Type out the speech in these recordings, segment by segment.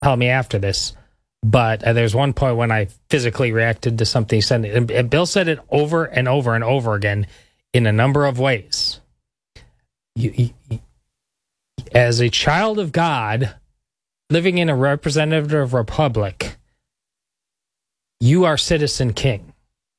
tell me after this, but there's one point when I physically reacted to something he said, and Bill said it over and over and over again in a number of ways. As a child of God, living in a representative republic, you are citizen king.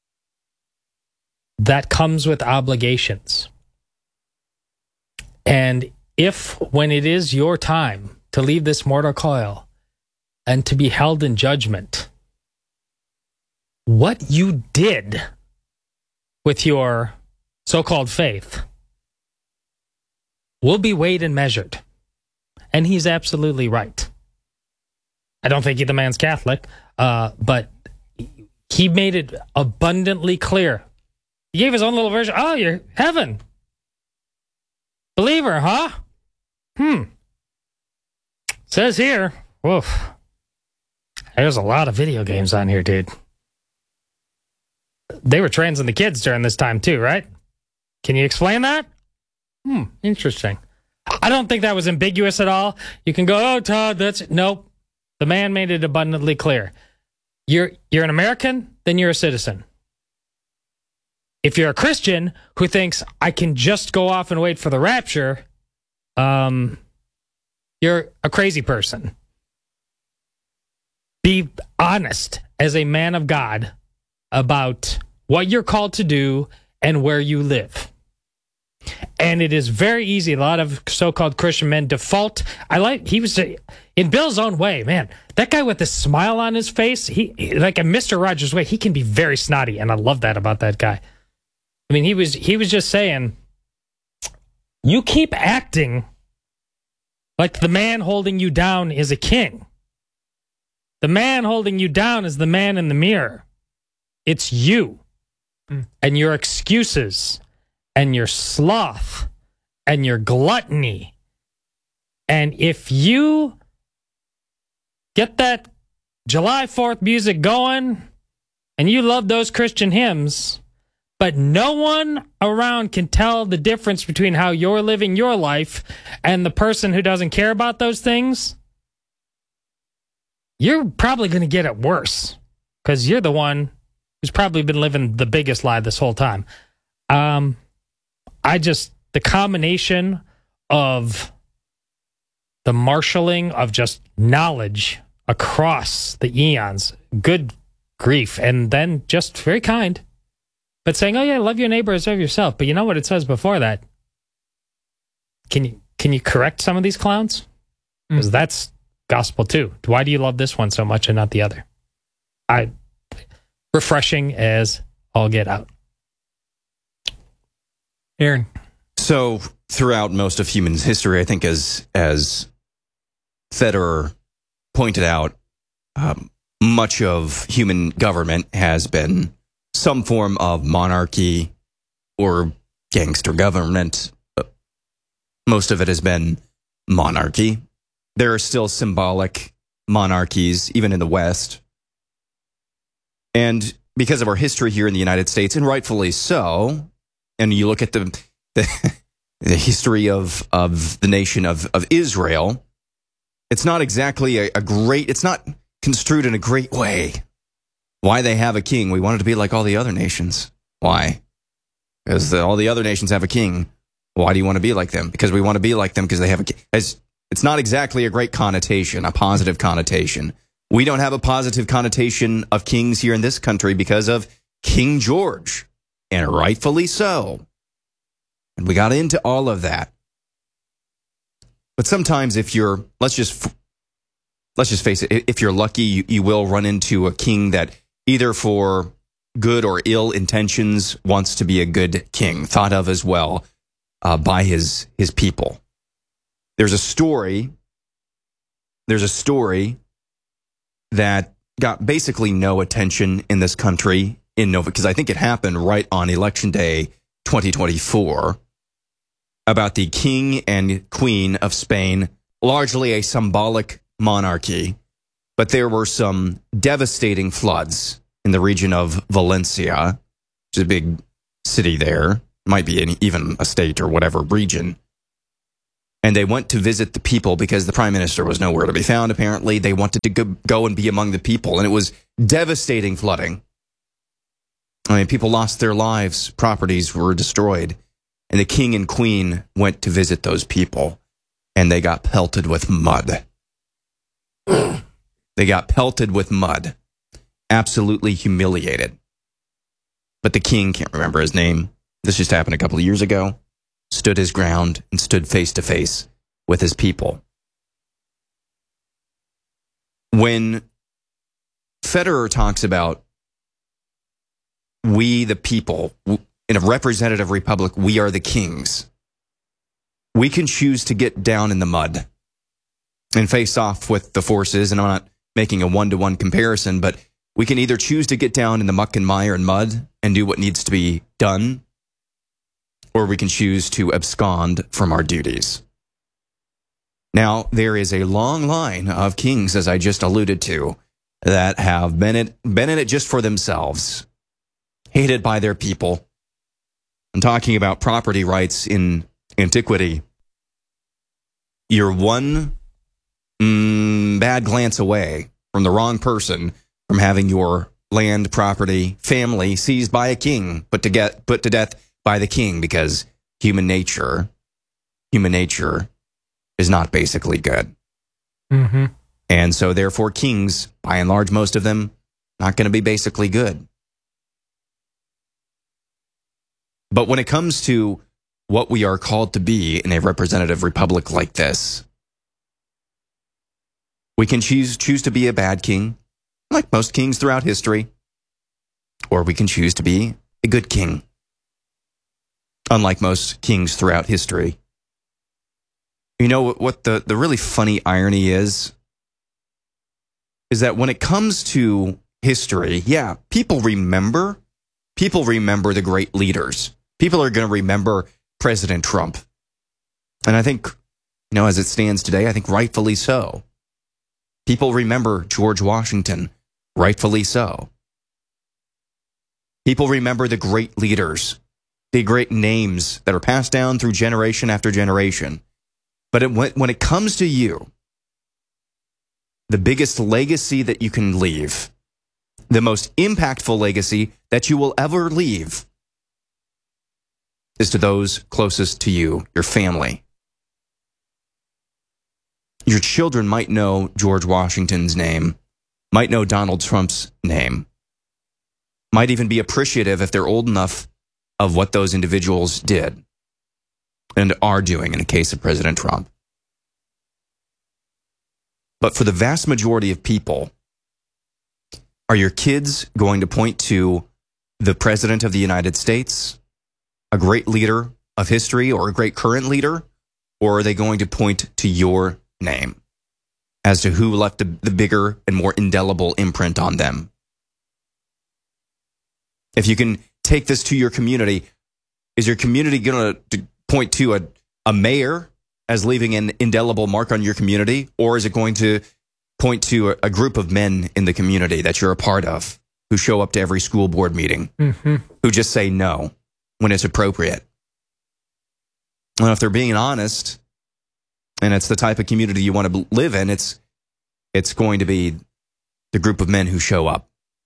That comes with obligations. And if, when it is your time to leave this mortal coil and to be held in judgment, what you did with your so-called faith will be weighed and measured. And he's absolutely right. I don't think the man's Catholic, but he made it abundantly clear. He gave his own little version. Oh, you're heaven. Believer, huh? Says here, woof. There's a lot of video games on here, dude. They were transing the kids during this time too, right? Can you explain that? Interesting. I don't think that was ambiguous at all. You can go, oh, Todd, that's... Nope. The man made it abundantly clear. You're an American, then you're a citizen. If you're a Christian who thinks I can just go off and wait for the rapture, you're a crazy person. Be honest as a man of God about what you're called to do and where you live. And it is very easy. A lot of so-called Christian men default. He was in Bill's own way, man. That guy with the smile on his face, he like a Mr. Rogers way, he can be very snotty, and I love that about that guy. I mean, he was just saying, you keep acting like the man holding you down is a king. The man holding you down is the man in the mirror. It's you and your excuses and your sloth and your gluttony. And if you get that July 4th music going and you love those Christian hymns, but no one around can tell the difference between how you're living your life and the person who doesn't care about those things, you're probably going to get it worse because you're the one who's probably been living the biggest lie this whole time. The combination of the marshaling of just knowledge across the eons, good grief, and then just very kind, but saying, oh yeah, love your neighbor as love yourself. But you know what it says before that? Can you correct some of these clowns? Because that's gospel too. Why do you love this one so much and not the other? Refreshing as all get out. Aaron. So throughout most of human history, I think as Federer pointed out, much of human government has been some form of monarchy or gangster government. Most of it has been monarchy. There are still symbolic monarchies, even in the West. And because of our history here in the United States, and rightfully so, and you look at the history of the nation of Israel, it's not exactly it's not construed in a great way. Why they have a king? We want it to be like all the other nations. Why? Because all the other nations have a king. Why do you want to be like them? Because we want to be like them because they have a king. It's not exactly a great connotation, a positive connotation. We don't have a positive connotation of kings here in this country because of King George, and rightfully so. And we got into all of that. But sometimes if you're, let's just face it, if you're lucky, you will run into a king that either for good or ill intentions wants to be a good king, thought of as well by his people. There's a story that got basically no attention in this country in November, because I think it happened right on Election Day 2024, about the King and Queen of Spain, largely a symbolic monarchy, but there were some devastating floods in the region of Valencia, which is a big city there, might be even a state or whatever region. And they went to visit the people because the prime minister was nowhere to be found, apparently. They wanted to go and be among the people. And it was devastating flooding. I mean, people lost their lives. Properties were destroyed. And the king and queen went to visit those people. And they got pelted with mud. They got pelted with mud. Absolutely humiliated. But the king, can't remember his name. This just happened a couple of years ago. Stood his ground and stood face to face with his people. When Federer talks about we the people, in a representative republic, we are the kings. We can choose to get down in the mud and face off with the forces, and I'm not making a one-to-one comparison, but we can either choose to get down in the muck and mire and mud and do what needs to be done, or we can choose to abscond from our duties. Now, there is a long line of kings, as I just alluded to, that have been in it just for themselves, hated by their people. I'm talking about property rights in antiquity. You're one bad glance away from the wrong person from having your land, property, family seized by a king, put to death by the king, because human nature is not basically good. Mm-hmm. And so therefore kings, by and large, most of them, not going to be basically good. But when it comes to what we are called to be in a representative republic like this, we can choose to be a bad king, like most kings throughout history, or we can choose to be a good king, unlike most kings throughout history. You know what the really funny irony is that when it comes to history, yeah, people remember the great leaders. People are going to remember President Trump. And I think, as it stands today, I think rightfully so. People remember George Washington, rightfully so. People remember the great leaders, the great names that are passed down through generation after generation. But when it comes to you, the biggest legacy that you can leave, the most impactful legacy that you will ever leave, is to those closest to you, your family. Your children might know George Washington's name, might know Donald Trump's name, might even be appreciative if they're old enough of what those individuals did and are doing in the case of President Trump. But for the vast majority of people, are your kids going to point to the President of the United States, a great leader of history, or a great current leader, or are they going to point to your name as to who left the bigger and more indelible imprint on them? If you can take this to your community, is your community going to point to a mayor as leaving an indelible mark on your community, or is it going to point to a group of men in the community that you're a part of who show up to every school board meeting, who just say no when it's appropriate? Well, if they're being honest, and it's the type of community you want to live in, it's going to be the group of men who show up.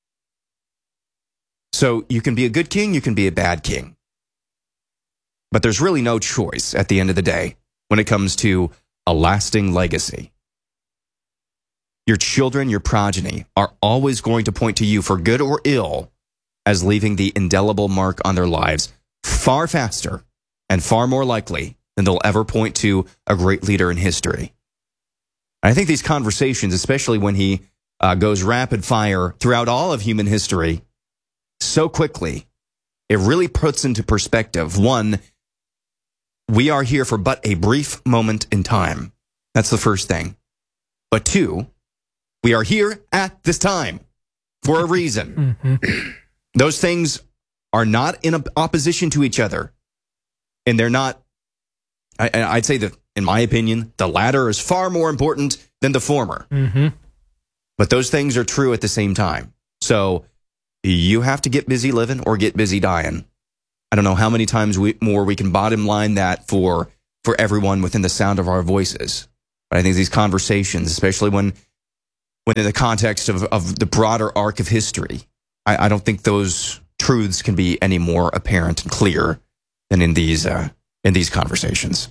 So you can be a good king, you can be a bad king. But there's really no choice at the end of the day when it comes to a lasting legacy. Your children, your progeny, are always going to point to you, for good or ill, as leaving the indelible mark on their lives far faster and far more likely than they'll ever point to a great leader in history. And I think these conversations, especially when he goes rapid fire throughout all of human history so quickly, it really puts into perspective, one, we are here for but a brief moment in time. That's the first thing. But two, we are here at this time for a reason. Those things are not in opposition to each other. And they're not, I'd say that, in my opinion, the latter is far more important than the former. But those things are true at the same time. So you have to get busy living or get busy dying. I don't know how many times more we can bottom line that for for everyone within the sound of our voices. But I think these conversations, especially when in the context of the broader arc of history, I don't think those truths can be any more apparent and clear than in these conversations.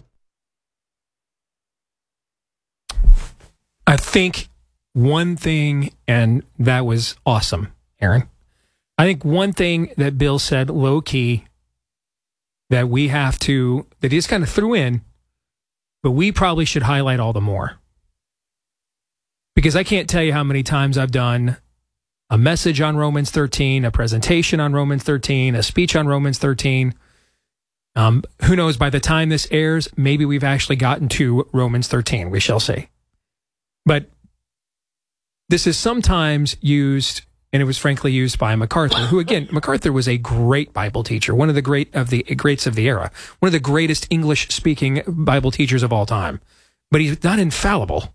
I think one thing, and that was awesome, Aaron. I think one thing that Bill said low key that he just kind of threw in, but we probably should highlight all the more. Because I can't tell you how many times I've done a message on Romans 13, a presentation on Romans 13, a speech on Romans 13. Who knows, by the time this airs, maybe we've actually gotten to Romans 13. We shall see. But this is sometimes used, and it was frankly used by MacArthur, who, again, MacArthur was a great Bible teacher, one of the greats of the era, one of the greatest English-speaking Bible teachers of all time. But he's not infallible.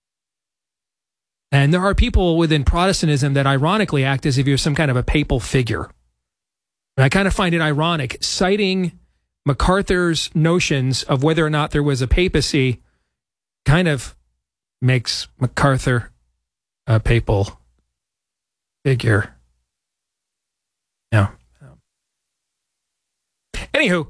And there are people within Protestantism that ironically act as if you're some kind of a papal figure. And I kind of find it ironic, citing MacArthur's notions of whether or not there was a papacy kind of makes MacArthur a papal figure. Yeah. Anywho,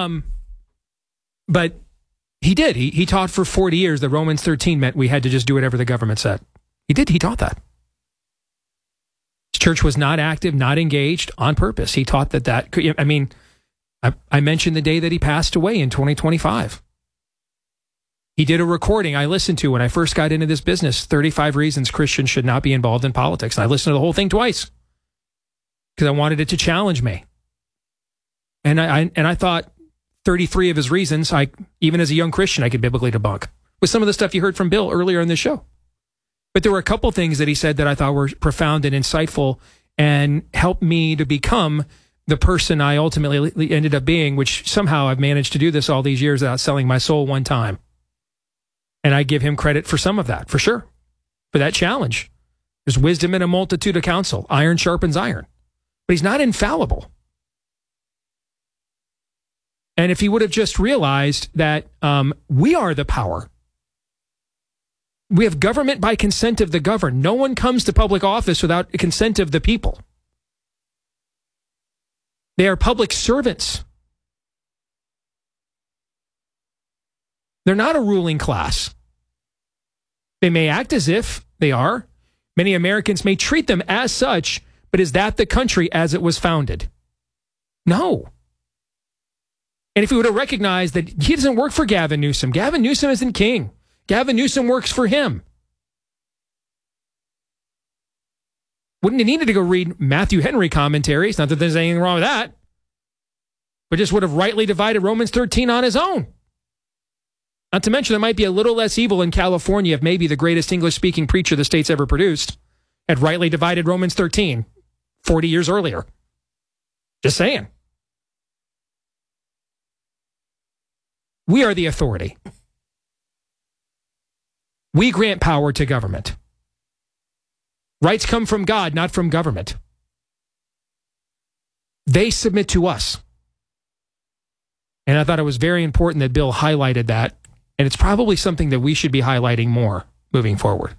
but he did. He taught for 40 years that Romans 13 meant we had to just do whatever the government said. He did. He taught that. His church was not active, not engaged on purpose. He taught that could, I mean, I mentioned the day that he passed away in 2025. He did a recording I listened to when I first got into this business, 35 Reasons Christians Should Not Be Involved in Politics. And I listened to the whole thing twice because I wanted it to challenge me. And I thought 33 of his reasons, even as a young Christian, I could biblically debunk with some of the stuff you heard from Bill earlier in the show. But there were a couple things that he said that I thought were profound and insightful and helped me to become the person I ultimately ended up being, which somehow I've managed to do this all these years without selling my soul one time. And I give him credit for some of that, for sure, for that challenge. There's wisdom in a multitude of counsel. Iron sharpens iron. But he's not infallible. And if he would have just realized that we are the power. We have government by consent of the governed. No one comes to public office without consent of the people. They are public servants. They're not a ruling class. They may act as if they are. Many Americans may treat them as such, but is that the country as it was founded? No. And if he would have recognized that he doesn't work for Gavin Newsom isn't king. Gavin Newsom works for him. Wouldn't have needed to go read Matthew Henry commentaries, not that there's anything wrong with that, but just would have rightly divided Romans 13 on his own. Not to mention, there might be a little less evil in California if maybe the greatest English-speaking preacher the state's ever produced had rightly divided Romans 13 40 years earlier. Just saying. We are the authority. We grant power to government. Rights come from God, not from government. They submit to us. And I thought it was very important that Bill highlighted that. And it's probably something that we should be highlighting more moving forward.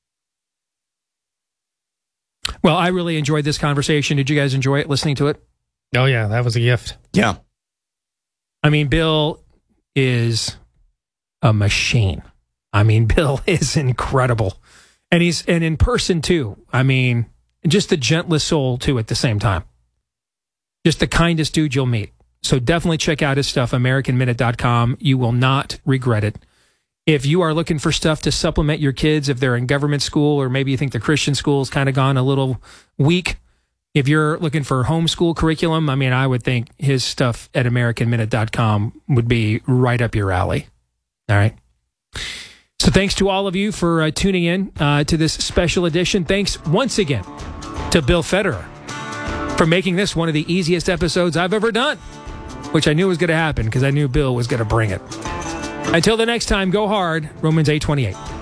Well, I really enjoyed this conversation. Did you guys enjoy it, listening to it? Oh, yeah, that was a gift. Yeah. I mean, Bill is a machine. I mean, Bill is incredible. And in person, too. I mean, just the gentlest soul, too, at the same time. Just the kindest dude you'll meet. So definitely check out his stuff, AmericanMinute.com. You will not regret it. If you are looking for stuff to supplement your kids, if they're in government school, or maybe you think the Christian school's kind of gone a little weak, if you're looking for homeschool curriculum, I mean, I would think his stuff at AmericanMinute.com would be right up your alley. All right. So thanks to all of you for tuning in to this special edition. Thanks once again to Bill Federer for making this one of the easiest episodes I've ever done, which I knew was going to happen because I knew Bill was going to bring it. Until the next time, go hard. Romans 8:28.